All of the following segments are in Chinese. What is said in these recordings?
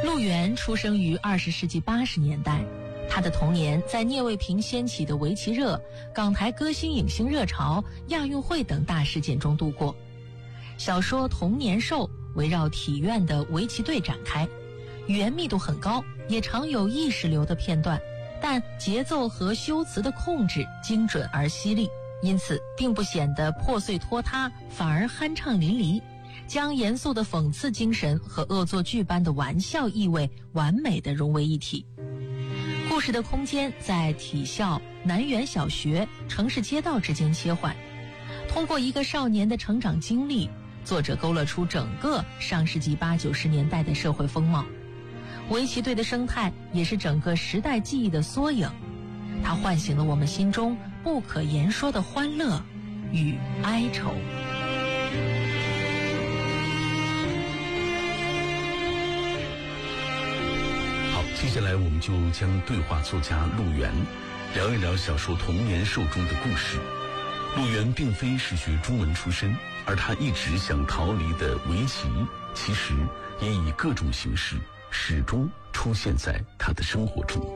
陆源出生于20世纪80年代，他的童年在聂卫平掀起的围棋热、港台歌星影星热潮、亚运会等大事件中度过。小说《童年兽》围绕体院的围棋队展开，语言密度很高，也常有意识流的片段，但节奏和修辞的控制精准而犀利，因此并不显得破碎拖沓，反而酣畅淋漓，将严肃的讽刺精神和恶作剧般的玩笑意味完美地融为一体。故事的空间在体校、南园小学、城市街道之间切换，通过一个少年的成长经历，作者勾勒出整个上世纪80、90年代的社会风貌。围棋队的生态也是整个时代记忆的缩影，它唤醒了我们心中不可言说的欢乐与哀愁。 接下来我们就将对话作家陆源聊一聊小说《童年兽》中的故事。陆源并非是学中文出身，而他一直想逃离的围棋，其实也以各种形式始终出现在他的生活中。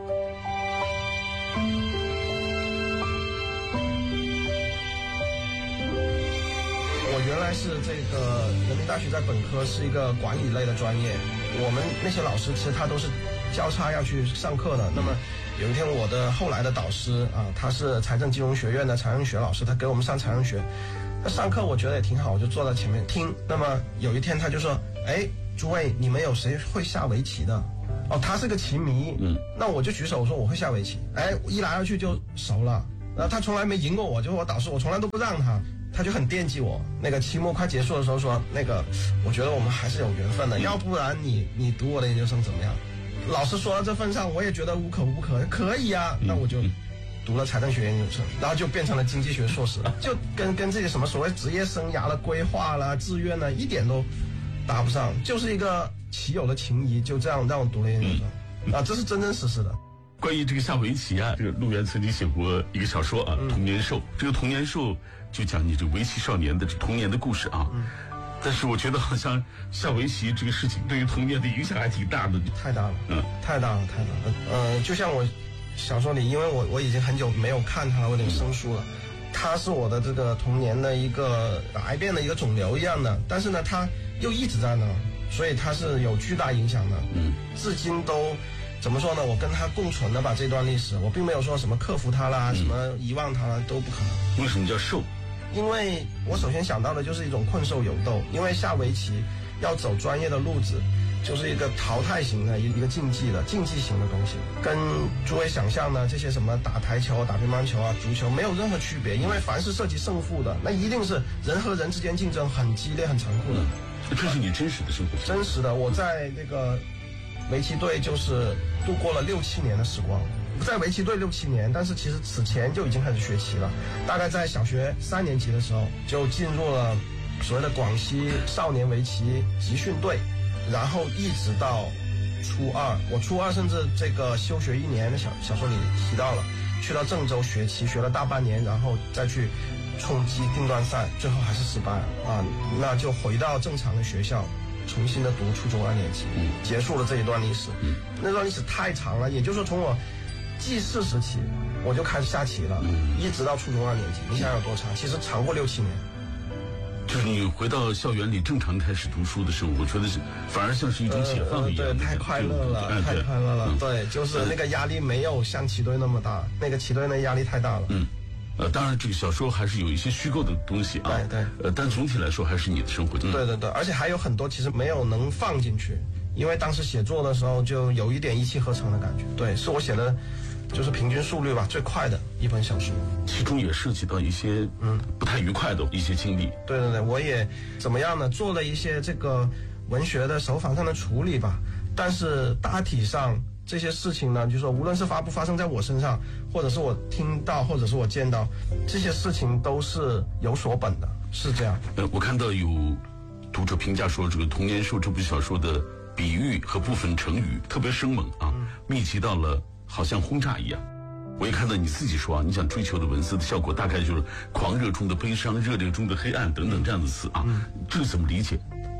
我原来是这个人民大学在本科是一个管理类的专业，我们那些老师其实他都是交叉要去上课的。那么有一天我的后来的导师啊，他是财政金融学院的财政学老师，他给我们上财政学，那上课我觉得也挺好，我就坐在前面听。那么有一天他就说，哎，诸位你们有谁会下围棋的？哦，他是个棋迷，那我就举手，我说我会下围棋，哎，一来二去就熟了。然后他从来没赢过我，就是我导师，我从来都不让他，他就很惦记我。那个期末快结束的时候说，那个我觉得我们还是有缘分的，要不然你读我的研究生怎么样？老师说到这份上，我也觉得无可不可，可以啊，那我就读了财政学研究生，然后就变成了经济学硕士，就跟这个什么所谓职业生涯的规划啦、志愿呢，一点都搭不上，就是一个棋友的情谊，就这样让我读了研究生啊，这是真真实实的。 关于这个下围棋啊，这个陆源曾经写过一个小说啊，《童年兽》。这个《童年兽》就讲你这围棋少年的童年的故事啊。但是我觉得好像下围棋这个事情对于童年的影响还挺大的。 太大了，太大了。就像我小说里，因为我已经很久没有看它了，我有点生疏了。它是我的这个童年的一个癌变的一个肿瘤一样的，但是呢，它又一直在那，所以它是有巨大影响的。至今都怎么说呢？我跟它共存的吧，这段历史，我并没有说什么克服它啦，什么遗忘它啦，都不可能。 为什么叫兽？ 因为我首先想到的就是一种困兽犹斗，因为下围棋要走专业的路子，就是一个淘汰型的一个竞技型的东西，跟诸位想象的这些什么打台球、打乒乓球啊、足球没有任何区别，因为凡是涉及胜负的，那一定是人和人之间竞争很激烈、很残酷的。 这是你真实的生活？ 真实的，我在那个围棋队就是度过了6、7年的时光。在围棋队6、7年，但是其实此前就已经开始学棋了。大概在小学3年级的时候，就进入了所谓的广西少年围棋集训队，然后一直到初二。我初二甚至这个休学1年，小说里提到了，去到郑州学棋，学了大半年，然后再去冲击定段赛，最后还是失败了啊。那就回到正常的学校，重新的读初中2年级，结束了这一段历史。那段历史太长了，也就是说从我记事时期我就开始下棋了，一直到初中2年级，你想有多长？其实长过6、7年。 就是你回到校园里正常开始读书的时候，我觉得是反而像是一种解放一样。 对，太快乐了，太快乐了。对，就是那个压力没有像棋队那么大，那个棋队那压力太大了。 当然这个小说还是有一些虚构的东西啊。 对。 但总体来说还是你的生活。 对，而且还有很多其实没有能放进去，因为当时写作的时候就有一点一气呵成的感觉。对，是我写的就是平均速率吧最快的一本小说， 其中也涉及到一些不太愉快的一些经历。 对，我也怎么样呢？做了一些这个文学的手法上的处理吧，但是大体上这些事情呢，就是说无论是发不发生在我身上，或者是我听到，或者是我见到，这些事情都是有所本的，是这样。 我看到有读者评价说，这个《童年兽》这部小说的比喻和部分成语特别生猛啊，密集到了好像轰炸一样。我也看到你自己说啊，你想追求的文字的效果大概就是狂热中的悲伤、热烈中的黑暗等等这样的词啊，这个怎么理解？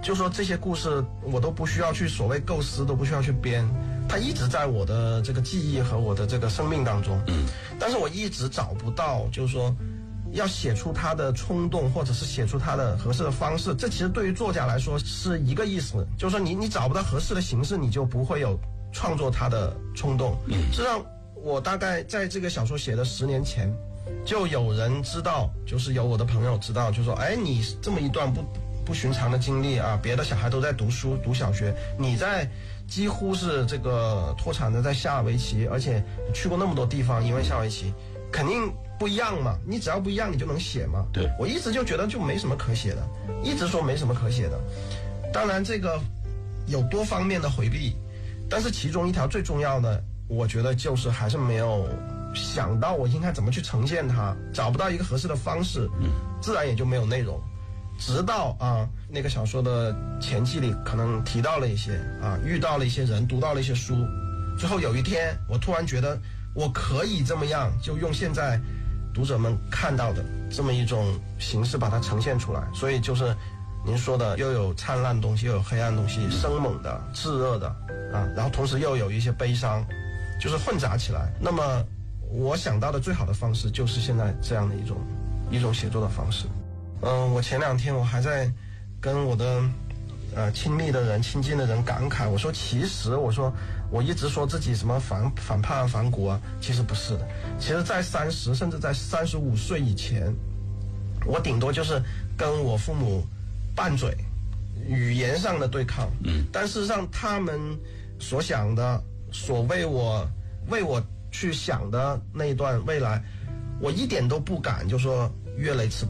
就说这些故事我都不需要去所谓构思，都不需要去编，它一直在我的这个记忆和我的这个生命当中。但是我一直找不到，就是说要写出它的冲动，或者是写出它的合适的方式。这其实对于作家来说是一个意思，就是说你找不到合适的形式，你就不会有创作它的冲动。实际上我大概在这个小说写的10年前，就有人知道，就是有我的朋友知道，就说哎，你这么一段不寻常的经历啊，别的小孩都在读书读小学，你在几乎是这个脱产的在下围棋，而且去过那么多地方，因为下围棋肯定不一样嘛，你只要不一样你就能写嘛。 对， 我一直就觉得就没什么可写的，一直说没什么可写的。当然这个有多方面的回避，但是其中一条最重要的，我觉得就是还是没有想到我应该怎么去呈现它，找不到一个合适的方式，自然也就没有内容。直到那个小说的前期里可能提到了一些遇到了一些人，读到了一些书，最后有一天我突然觉得我可以这么样，就用现在读者们看到的这么一种形式把它呈现出来。所以就是您说的，又有灿烂的东西，又有黑暗的东西，生猛的炙热的然后同时又有一些悲伤，就是混杂起来。那么我想到的最好的方式就是现在这样的一种写作的方式。我前2天我还在跟我的亲密的人、亲近的人感慨，我说其实我一直说自己什么反叛反骨其实不是的。其实在30甚至在35岁以前，我顶多就是跟我父母拌嘴，语言上的对抗，但事实上他们所想的，所为我去想的那一段未来，我一点都不敢就说越雷池